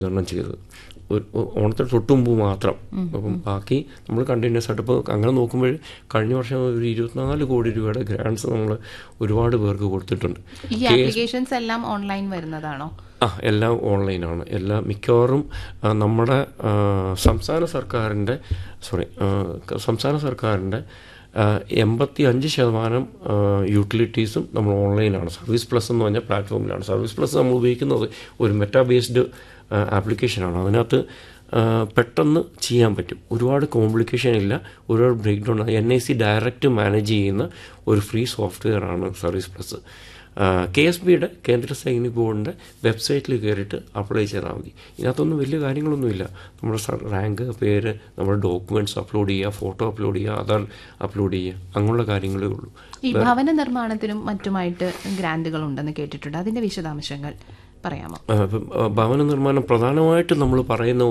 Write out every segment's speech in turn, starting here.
വിതരണം ചെയ്തത്. ഓണത്തിന് തൊട്ട് മുമ്പ് മാത്രം. അപ്പം ബാക്കി നമ്മൾ കണ്ടിന്യൂസ് ആയിട്ട് ഇപ്പോൾ അങ്ങനെ നോക്കുമ്പോൾ കഴിഞ്ഞ വർഷം ഒരു 24 കോടി രൂപയുടെ ഗ്രാൻസ് നമ്മൾ ഒരുപാട് പേർക്ക് കൊടുത്തിട്ടുണ്ട്. ഈ ആപ്ലിക്കേഷൻസ് എല്ലാം ഓൺലൈൻ വരുന്നതാണോ? എല്ലാം ഓൺലൈനാണ്. എല്ലാം മിക്കവാറും നമ്മുടെ സംസ്ഥാന സർക്കാരിൻ്റെ 85% യൂട്ടിലിറ്റീസും നമ്മൾ ഓൺലൈനാണ്. സർവീസ് പ്ലസ് എന്ന് പറഞ്ഞാൽ പ്ലാറ്റ്ഫോമിലാണ്. സർവീസ് പ്ലസ് നമ്മൾ ഉപയോഗിക്കുന്നത് ഒരു മെറ്റാ ബേസ്ഡ് ആപ്ലിക്കേഷനാണ്. അതിനകത്ത് പെട്ടെന്ന് ചെയ്യാൻ പറ്റും. ഒരുപാട് കോംപ്ലിക്കേഷൻ ഇല്ല, ഒരുപാട് break down. NIC direct manage ചെയ്യുന്ന ഒരു ഫ്രീ സോഫ്റ്റ്വെയർ ആണ് സർവീസ് പ്ലസ്. KSBയുടെ കേന്ദ്ര സൈനിക ബോർഡിൻ്റെ വെബ്സൈറ്റിൽ കയറിയിട്ട് അപ്ലൈ ചെയ്താൽ മതി. ഇതിനകത്തൊന്നും വലിയ കാര്യങ്ങളൊന്നുമില്ല. നമ്മുടെ റാങ്ക്, പേര്, നമ്മുടെ ഡോക്യുമെൻറ്റ്സ് അപ്ലോഡ് ചെയ്യുക, ഫോട്ടോ അപ്ലോഡ് ചെയ്യുക, ആധാർ അപ്ലോഡ് ചെയ്യുക, അങ്ങനെയുള്ള കാര്യങ്ങളേ ഉള്ളൂ. ഈ ഭവന നിർമ്മാണത്തിനും മറ്റുമായിട്ട് ഗ്രാൻറ്റുകൾ ഉണ്ടെന്ന് കേട്ടിട്ടുണ്ട്. അതിൻ്റെ വിശദാംശങ്ങൾ പറയാമോ? ഭവന നിർമ്മാണം പ്രധാനമായിട്ട് നമ്മൾ പറയുന്ന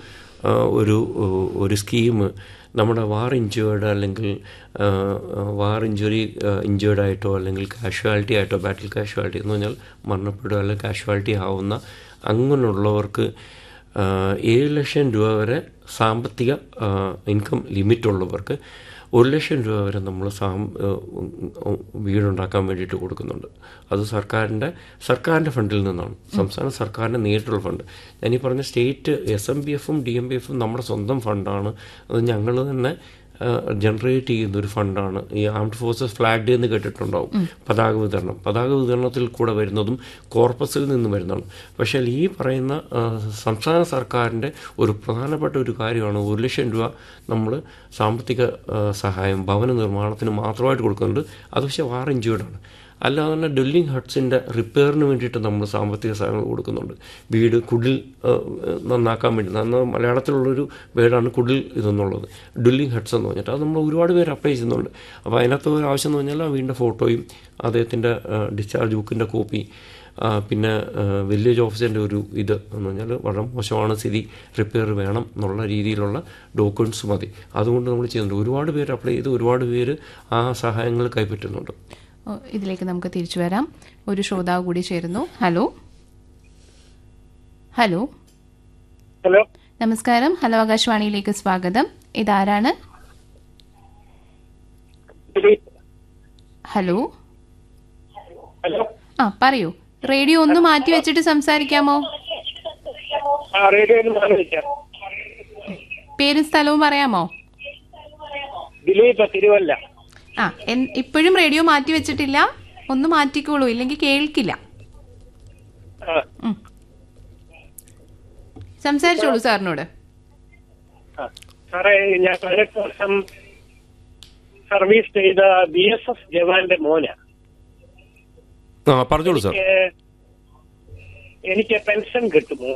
ഒരു സ്കീം നമ്മുടെ വാർ ഇഞ്ചേർഡ് അല്ലെങ്കിൽ വാർ ഇഞ്ചേർഡായിട്ടോ അല്ലെങ്കിൽ കാഷ്വാലിറ്റി ആയിട്ടോ, ബാറ്റിൽ കാഷ്വാലിറ്റി എന്ന് പറഞ്ഞാൽ മരണപ്പെടുക അല്ലെങ്കിൽ കാഷ്വാലിറ്റി ആവുന്ന അങ്ങനെയുള്ളവർക്ക് 7 ലക്ഷം രൂപ വരെ സാമ്പത്തിക ഇൻകം ലിമിറ്റ് ഉള്ളവർക്ക് 1 ലക്ഷം രൂപ വരെ നമ്മൾ വീടുണ്ടാക്കാൻ വേണ്ടിയിട്ട് കൊടുക്കുന്നുണ്ട്. അത് സർക്കാരിൻ്റെ ഫണ്ടിൽ നിന്നാണ്, സംസ്ഥാന സർക്കാരിൻ്റെ നേരിട്ടുള്ള ഫണ്ട്. ഞാനീ പറഞ്ഞ സ്റ്റേറ്റ് SMBFും DMBFും നമ്മുടെ സ്വന്തം ഫണ്ടാണ്. അത് ഞങ്ങൾ തന്നെ ജനറേറ്റ് ചെയ്യുന്നൊരു ഫണ്ടാണ്. ഈ ആംഡ് ഫോഴ്സസ് ഫ്ലാഗ് ഡേ എന്ന് കേട്ടിട്ടുണ്ടാവും. പതാക വിതരണത്തിൽ കൂടെ വരുന്നതും കോർപ്പസിൽ നിന്ന് വരുന്നതാണ്. പക്ഷേ ഈ പറയുന്ന സംസ്ഥാന സർക്കാരിൻ്റെ ഒരു പ്രധാനപ്പെട്ട ഒരു കാര്യമാണ് 1 ലക്ഷം രൂപ നമ്മൾ സാമ്പത്തിക സഹായം ഭവന നിർമ്മാണത്തിന് മാത്രമായിട്ട് കൊടുക്കുന്നുണ്ട്. അത് പക്ഷേ വാർ ഇഞ്ചേർഡാണ്. അല്ലാതെ തന്നെ ഡ്വെല്ലിംഗ് ഹട്ട്സിൻ്റെ റിപ്പയറിന് വേണ്ടിയിട്ട് നമ്മൾ സാമ്പത്തിക സഹായങ്ങൾ കൊടുക്കുന്നുണ്ട്. വീട് കുടിൽ നന്നാക്കാൻ വേണ്ടി, മലയാളത്തിലുള്ളൊരു വേർഡാണ് കുടിൽ ഇതെന്നുള്ളത്, ഡ്വെല്ലിംഗ് ഹട്ട്സ് എന്ന് പറഞ്ഞിട്ട്. അത് നമ്മൾ ഒരുപാട് പേര് അപ്ലൈ ചെയ്യുന്നുണ്ട്. അപ്പോൾ അതിനകത്ത് ഒരു ആവശ്യം എന്ന് പറഞ്ഞാൽ ആ വീടിൻ്റെ ഫോട്ടോയും അദ്ദേഹത്തിൻ്റെ ഡിസ്ചാർജ് ബുക്കിൻ്റെ കോപ്പി, പിന്നെ വില്ലേജ് ഓഫീസറിൻ്റെ ഒരു ഇത് എന്ന് പറഞ്ഞാൽ വളരെ മോശമാണ് സ്ഥിതി, റിപ്പയർ വേണം എന്നുള്ള രീതിയിലുള്ള ഡോക്യുമെൻറ്റ്സ് മതി. അതുകൊണ്ട് നമ്മൾ ചെയ്യുന്നുണ്ട്. ഒരുപാട് പേര് അപ്ലൈ ചെയ്ത് ഒരുപാട് പേര് ആ സഹായങ്ങൾ കൈപ്പറ്റുന്നുണ്ട്. ഇതിലേക്ക് നമുക്ക് തിരിച്ചു വരാം. ഒരു ശ്രോതാവ് കൂടി ചേരുന്നു. ഹലോ. നമസ്കാരം. ഹലോ ആകാശവാണിയിലേക്ക് സ്വാഗതം. ഇതാരാണ്? ഹലോ. പറയൂ. റേഡിയോ ഒന്ന് മാറ്റി വെച്ചിട്ട് സംസാരിക്കാമോ? പേരും സ്ഥലവും പറയാമോ? തിരുവല്ല. ഇപ്പോഴും റേഡിയോ മാറ്റി വെച്ചിട്ടില്ല? ഒന്ന് മാറ്റിക്കോളൂ, ഇല്ലെങ്കിൽ കേൾക്കില്ല. സംസാരിച്ചോളൂ സാറിനോട്. സാറേ, ഞാൻ 18 വർഷം സർവീസ് ചെയ്ത BSF ജവാന്റെ മോന. പറഞ്ഞോളൂ സാർ. എനിക്ക് പെൻഷൻ കിട്ടുമോ?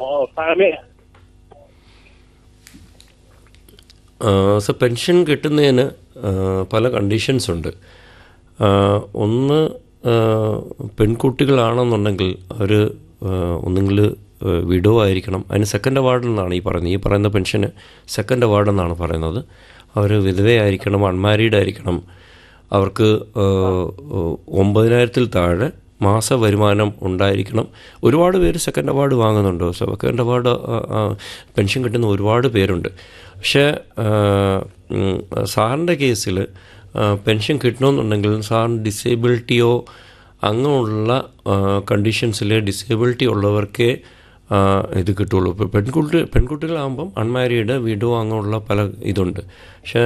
പെൻഷൻ കിട്ടുന്നതിന് പല കണ്ടീഷൻസ് ഉണ്ട്. ഒന്ന്, പെൺകുട്ടികളാണെന്നുണ്ടെങ്കിൽ അവർ ഒന്നുകിൽ വിഡോ ആയിരിക്കണം. അതിന് സെക്കൻഡ് അവാർഡ് എന്നാണ് ഈ പറയുന്ന പെൻഷന് സെക്കൻഡ് അവാർഡ് എന്നാണ് പറയുന്നത്. അവർ വിധവയായിരിക്കണം, അൺമാരീഡ് ആയിരിക്കണം, അവർക്ക് 9,000-ൽ താഴെ മാസ വരുമാനം ഉണ്ടായിരിക്കണം. ഒരുപാട് പേര് സെക്കൻഡ് അവാർഡ് വാങ്ങുന്നുണ്ട്. സെക്കൻഡ് അവാർഡ് പെൻഷൻ കിട്ടുന്ന ഒരുപാട് പേരുണ്ട്. പക്ഷേ സാറിൻ്റെ കേസിൽ പെൻഷൻ കിട്ടണമെന്നുണ്ടെങ്കിൽ സാറിന് ഡിസേബിലിറ്റിയോ അങ്ങനെയുള്ള കണ്ടീഷൻസിൽ ഡിസേബിലിറ്റി ഉള്ളവർക്കേ ഇത് കിട്ടുള്ളൂ. ഇപ്പോൾ പെൺകുട്ടികളാകുമ്പം അൺമാരീഡ്, വിഡോ അങ്ങനെയുള്ള പല ഇതുണ്ട്. പക്ഷേ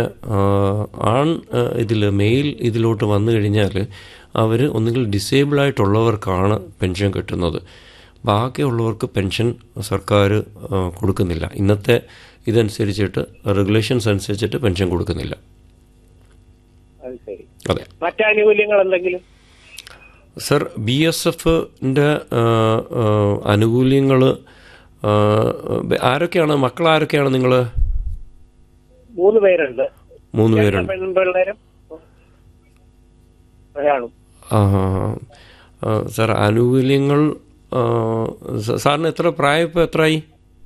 മെയിൽ ഇതിലോട്ട് വന്നു കഴിഞ്ഞാൽ അവർ ഒന്നുകിൽ ഡിസേബിളായിട്ടുള്ളവർക്കാണ് പെൻഷൻ കിട്ടുന്നത്. ബാക്കിയുള്ളവർക്ക് പെൻഷൻ സർക്കാർ കൊടുക്കുന്നില്ല. ഇന്നത്തെ ഇതനുസരിച്ചിട്ട്, റെഗുലേഷൻസ് അനുസരിച്ചിട്ട് പെൻഷൻ കൊടുക്കുന്നില്ല. അതെ. മറ്റാനുകൂല്യങ്ങൾ എന്തെങ്കിലും? സർ, BSFന്റെ ആനുകൂല്യങ്ങൾ ആരൊക്കെയാണ്? മക്കൾ ആരൊക്കെയാണ് നിങ്ങൾ? 3 പേരുണ്ട്. 3 പേരുണ്ട്. സാർ, ആനുകൂല്യങ്ങൾ സാറിന് എത്ര പ്രായം? ഇപ്പോൾ എത്രയായി?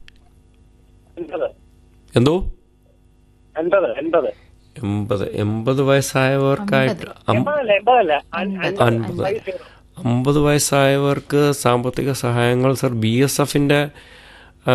എന്തോ 80 വയസ്സായവർക്കായിട്ട് 50 വയസ്സായവർക്ക് സാമ്പത്തിക സഹായങ്ങൾ സർ BSFന്റെ